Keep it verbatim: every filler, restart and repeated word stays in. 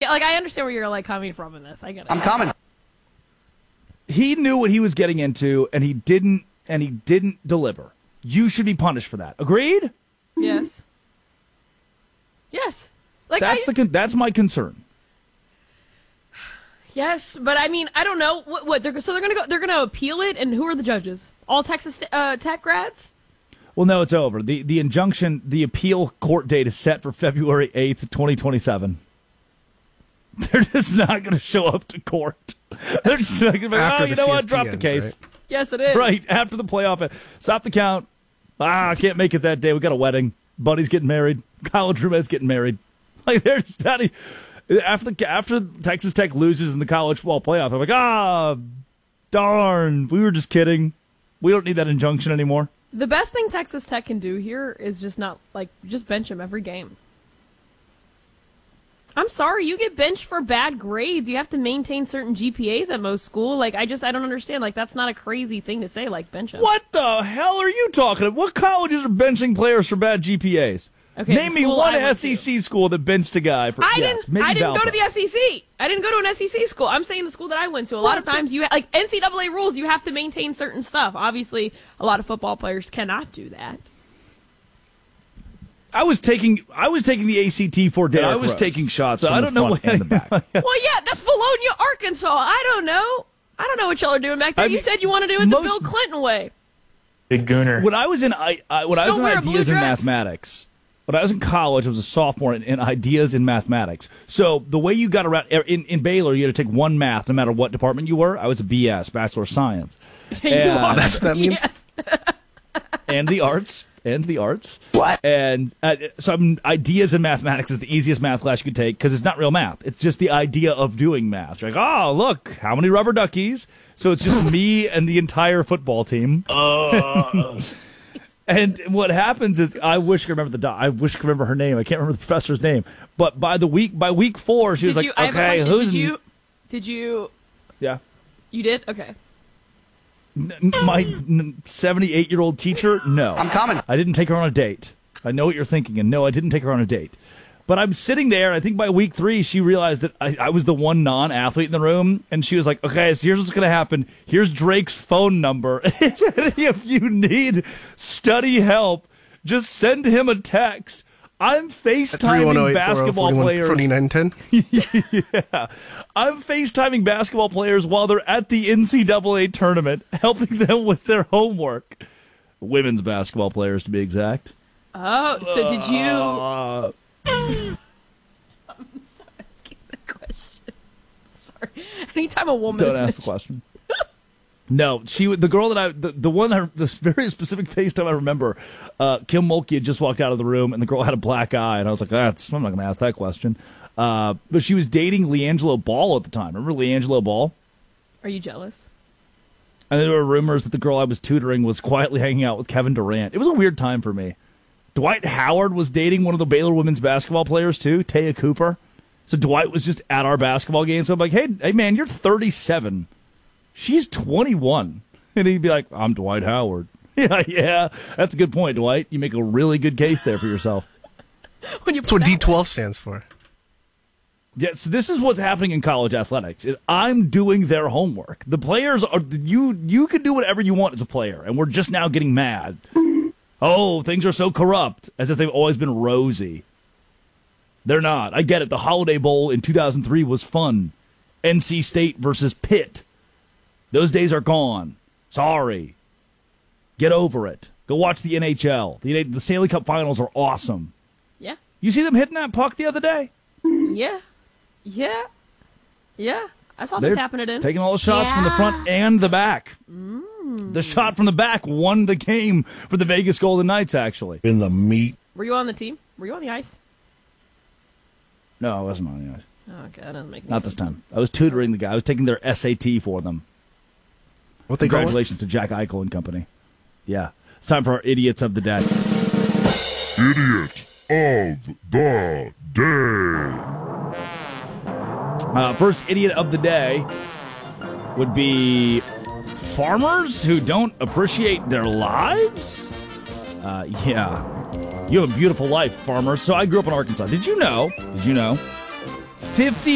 get, like, I understand where you're, like, coming from in this. I get it. I'm coming. He knew what he was getting into, and he didn't, and he didn't deliver. You should be punished for that. Agreed? Yes. Yes. Like that's I, the that's my concern. Yes, but I mean, I don't know what. what they're, so they're gonna go. They're gonna appeal it, and who are the judges? All Texas uh, Tech grads? Well, no, it's over. the The injunction, the appeal court date is set for February eighth, twenty twenty seven. They're just not going to show up to court. They're just not going to be like, oh, you know what? Drop the case. Right? Yes, it is. Right after the playoff, stop the count. Ah, I can't make it that day. We got a wedding. Buddy's getting married. College roommate's getting married. Like they're just not, after the, after Texas Tech loses in the college football playoff. I'm like, ah, darn. We were just kidding. We don't need that injunction anymore. The best thing Texas Tech can do here is just not like just bench him every game. I'm sorry, you get benched for bad grades. You have to maintain certain G P As at most school. Like I just I don't understand. Like that's not a crazy thing to say. Like bench him. What the hell are you talking about? What colleges are benching players for bad G P As? Okay, name me one S E C to. school that benched a guy for. I yes, didn't. I didn't Valpo. go to the S E C. I didn't go to an S E C school. I'm saying the school that I went to. A lot of times, you ha- like N C double A rules. You have to maintain certain stuff. Obviously, a lot of football players cannot do that. I was taking. I was taking the A C T for Derrick I was Rose. taking shots. So from I the don't know front what and the back. Well, yeah, that's Bologna, Arkansas. I don't know. I don't know what y'all are doing back there. I you mean, said you want to do it most- the Bill Clinton way. Big gooner. When I was in, I, I when I was in Don't wear a blue ideas in dress. mathematics. When I was in college, I was a sophomore in, in ideas in mathematics. So the way you got around in, in Baylor, you had to take one math, no matter what department you were. I was a B S, Bachelor of Science, you And- are. That's what that means? Yes. and the arts, and the arts. What? And uh, so I'm, ideas in mathematics is the easiest math class you could take because it's not real math. It's just the idea of doing math. You're like, oh, look, how many rubber duckies? So it's just me and the entire football team. Uh, And what happens is, I wish I could remember the doc. I wish I could remember her name. I can't remember the professor's name. But by the week, by week four, she Did was like, you, I have a "Okay, question. who's Did you? Did you? yeah?" You did? Okay. N- my seventy-eight-year-old teacher, no. I'm coming. I didn't take her on a date. I know what you're thinking, and no, I didn't take her on a date. But I'm sitting there, I think by week three, she realized that I, I was the one non-athlete in the room, and she was like, okay, so here's what's going to happen. Here's Drake's phone number. If you need study help, just send him a text. I'm FaceTiming basketball players. forty-nine ten Yeah. I'm FaceTiming basketball players while they're at the N C double A tournament, helping them with their homework. Women's basketball players, to be exact. Oh, so did you? Uh, I'm asking the question. Sorry. Anytime a woman don't is ask the question. No, she the girl that I the, the one I, the very specific FaceTime I remember, uh, Kim Mulkey had just walked out of the room and the girl had a black eye and I was like, that's I'm not going to ask that question. Uh, but she was dating LeAngelo Ball at the time. Remember LeAngelo Ball? Are you jealous? And there were rumors that the girl I was tutoring was quietly hanging out with Kevin Durant. It was a weird time for me. Dwight Howard was dating one of the Baylor women's basketball players too, Taya Cooper. So Dwight was just at our basketball game. So I'm like, hey, hey man, you're thirty-seven. She's twenty-one. And he'd be like, I'm Dwight Howard. Yeah, yeah, that's a good point, Dwight. You make a really good case there for yourself. When you That's what D twelve stands for. Yeah, so this is what's happening in college athletics. Is I'm doing their homework. The players are you. You can do whatever you want as a player, and we're just now getting mad. Oh, things are so corrupt, as if they've always been rosy. They're not. I get it. The Holiday Bowl in two thousand three was fun. N C State versus Pitt. Those days are gone. Sorry. Get over it. Go watch the N H L. The, the Stanley Cup Finals are awesome. Yeah. You see them hitting that puck the other day? Yeah. Yeah. Yeah. I saw them They're tapping it in. taking all the shots from the front and the back. Mm. The shot from the back won the game for the Vegas Golden Knights, actually. In the meat. Were you on the team? Were you on the ice? No, I wasn't on the ice. Oh, okay, that doesn't make any Not sense. this time. I was tutoring the guy. I was taking their S A T for them. What they call it? Congratulations to Jack Eichel and company. Yeah. It's time for our Idiots of the Day. Idiot of the Day. Uh, first idiot of the day would be farmers who don't appreciate their lives? Uh, yeah. You have a beautiful life, farmers. So I grew up in Arkansas. Did you know? Did you know? fifty